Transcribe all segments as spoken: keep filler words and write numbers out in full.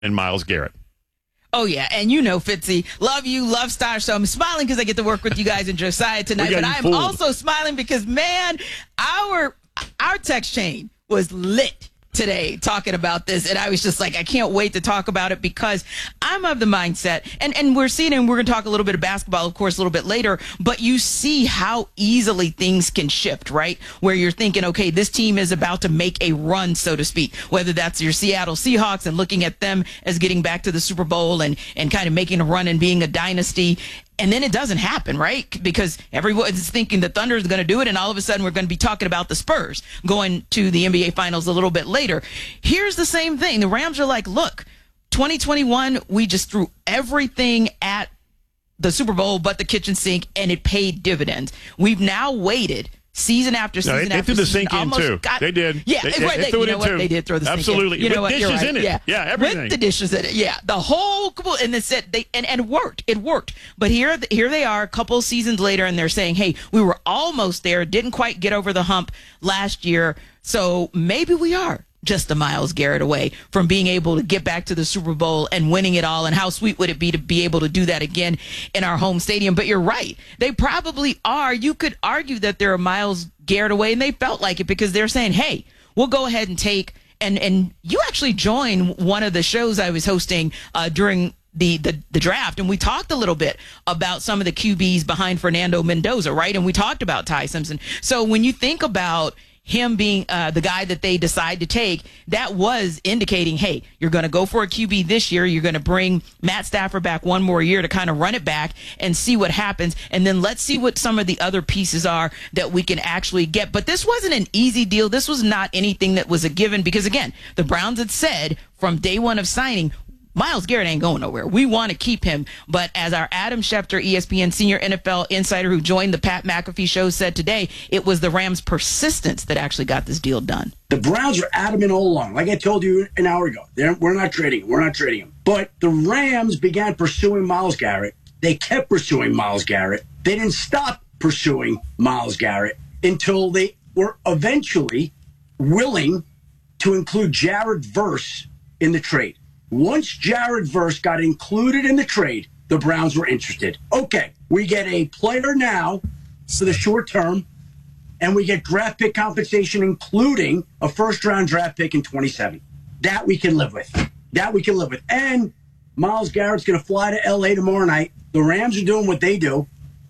and Myles Garrett. Oh, yeah. And you know, Fitzy, love you, love Star. So I'm smiling because I get to work with you guys in Josiah tonight. But I'm fooled. also smiling because, man, our our text chain was lit today talking about this. And I was just like, I can't wait to talk about it because I'm of the mindset. And, and we're seeing, and we're going to talk a little bit of basketball, of course, a little bit later. But you see how easily things can shift, right? Where you're thinking, okay, this team is about to make a run, so to speak, whether that's your Seattle Seahawks and looking at them as getting back to the Super Bowl and, and kind of making a run and being a dynasty. And then it doesn't happen, right? Because everyone's thinking the Thunder is going to do it, and all of a sudden we're going to be talking about the Spurs going to the N B A Finals a little bit later. Here's the same thing. The Rams are like, look, twenty twenty-one, we just threw everything at the Super Bowl but the kitchen sink, and it paid dividends. We've now waited season after season no, they, after they threw season. the sink in, too. Got, they did. Yeah, they, right. They, they threw it you know in, what? too. They did throw the sink Absolutely. in. You know With what? dishes You're right. in it. Yeah, yeah everything. With the dishes in it. Yeah, the whole – and they said they and, and it worked. It worked. But here, here they are a couple of seasons later, and they're saying, hey, we were almost there, didn't quite get over the hump last year, so maybe we are just a Myles Garrett away from being able to get back to the Super Bowl and winning it all. And how sweet would it be to be able to do that again in our home stadium? But you're right. They probably are. You could argue that they're a Myles Garrett away, and they felt like it because they're saying, hey, we'll go ahead and take and, and you actually joined one of the shows I was hosting uh, during the, the the draft, and we talked a little bit about some of the Q Bs behind Fernando Mendoza, right? And we talked about Ty Simpson. So when you think about him being uh, the guy that they decide to take, that was indicating, hey, you're going to go for a Q B this year. You're going to bring Matt Stafford back one more year to kind of run it back and see what happens. And then let's see what some of the other pieces are that we can actually get. But this wasn't an easy deal. This was not anything that was a given because, again, the Browns had said from day one of signing, Myles Garrett ain't going nowhere. We want to keep him. But as our Adam Schefter, E S P N senior N F L insider who joined the Pat McAfee show said today, it was the Rams' persistence that actually got this deal done. The Browns are adamant all along. Like I told you an hour ago, They're, we're not trading him. We're not trading him. But the Rams began pursuing Myles Garrett. They kept pursuing Myles Garrett. They didn't stop pursuing Myles Garrett until they were eventually willing to include Jared Verse in the trade. Once Jared Verse got included in the trade, the Browns were interested. Okay, we get a player now for the short term, and we get draft pick compensation, including a first-round draft pick in twenty-seven. That we can live with. That we can live with. And Myles Garrett's going to fly to L A tomorrow night. The Rams are doing what they do.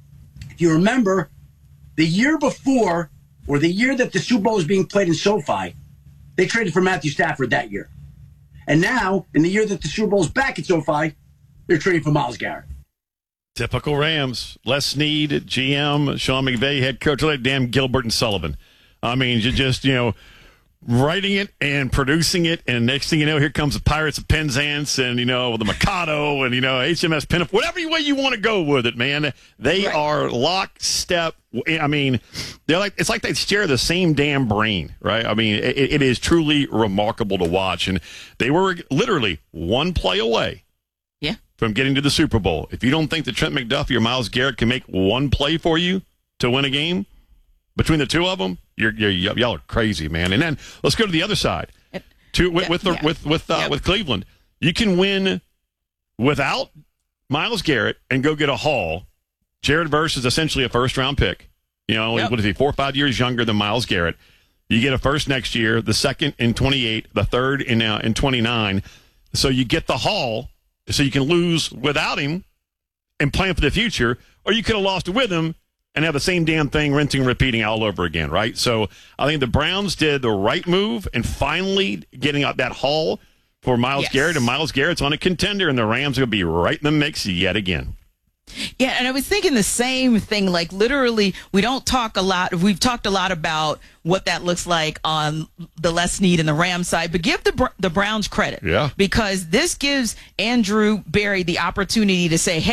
If you remember, the year before, or the year that the Super Bowl was being played in SoFi, they traded for Matthew Stafford that year. And now, in the year that the Super Bowl is back at SoFi, they're trading for Myles Garrett. Typical Rams. Les Snead, G M, Sean McVay, head coach, like damn Gilbert and Sullivan. I mean, you just, you know, writing it and producing it, and next thing you know, here comes the Pirates of Penzance and, you know, the Mikado and, you know, H M S Pinafore, whatever way you want to go with it, man. They right. are lockstep. I mean, they're like, it's like they share the same damn brain, right? I mean, it, it is truly remarkable to watch. And they were literally one play away yeah. from getting to the Super Bowl. If you don't think that Trent McDuffie or Myles Garrett can make one play for you to win a game, between the two of them, you're, you're, y'all are crazy, man. And then let's go to the other side. To, with, yeah, with, the, yeah. with, with, uh, yeah. with Cleveland, you can win without Myles Garrett and go get a haul. Jared Verse is essentially a first-round pick. You know, yep. what is he, four or five years younger than Myles Garrett. You get a first next year, the second in twenty-eight, the third in uh, in twenty-nine. So you get the haul, so you can lose without him and plan for the future, or you could have lost with him and have the same damn thing rinsing and repeating all over again, right? So I think the Browns did the right move and finally getting out that haul for Myles yes. Garrett, and Myles Garrett's on a contender, and the Rams are going to be right in the mix yet again. Yeah, and I was thinking the same thing. Like, literally, we don't talk a lot. We've talked a lot about what that looks like on the Les Snead and the Rams side, but give the the Browns credit. Yeah. Because this gives Andrew Berry the opportunity to say, hey,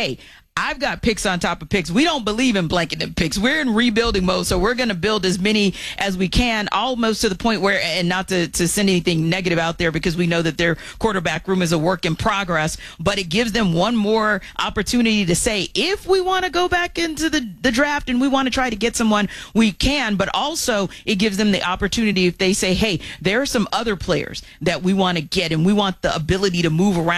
I've got picks on top of picks. We don't believe in blanketing picks. We're in rebuilding mode, so we're going to build as many as we can, almost to the point where, and not to, to send anything negative out there, because we know that their quarterback room is a work in progress, but it gives them one more opportunity to say, if we want to go back into the, the draft and we want to try to get someone, we can, but also it gives them the opportunity if they say, hey, there are some other players that we want to get and we want the ability to move around